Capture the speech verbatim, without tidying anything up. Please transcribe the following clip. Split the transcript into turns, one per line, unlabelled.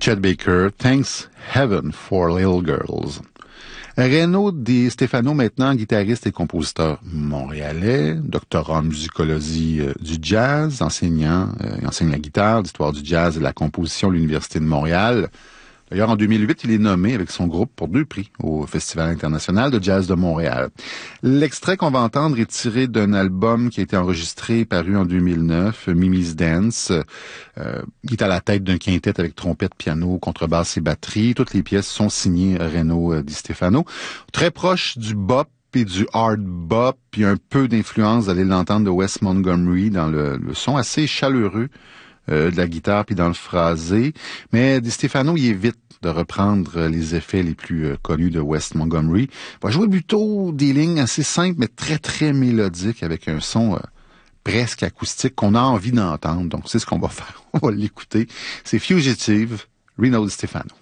Chet Baker, Thanks Heaven for Little Girls. Reno Di Stefano, maintenant guitariste et compositeur montréalais, doctorat en musicologie euh, du jazz, enseignant, euh, il enseigne la guitare, l'histoire du jazz et la composition à l'Université de Montréal. D'ailleurs, en deux mille huit, il est nommé avec son groupe pour deux prix au Festival international de jazz de Montréal. L'extrait qu'on va entendre est tiré d'un album qui a été enregistré et paru en deux mille neuf, Mimi's Dance. Euh, il est à la tête d'un quintet avec trompette, piano, contrebasse et batterie. Toutes les pièces sont signées Reno Di Stefano. Très proche du bop et du hard bop, puis un peu d'influence, vous allez l'entendre, de Wes Montgomery dans le, le son assez chaleureux Euh, de la guitare puis dans le phrasé. Mais Di Stefano, il évite de reprendre les effets les plus euh, connus de Wes Montgomery. Il va jouer plutôt des lignes assez simples, mais très, très mélodiques, avec un son euh, presque acoustique qu'on a envie d'entendre. Donc, c'est ce qu'on va faire. On va l'écouter. C'est Fugitive, Reno Di Stefano.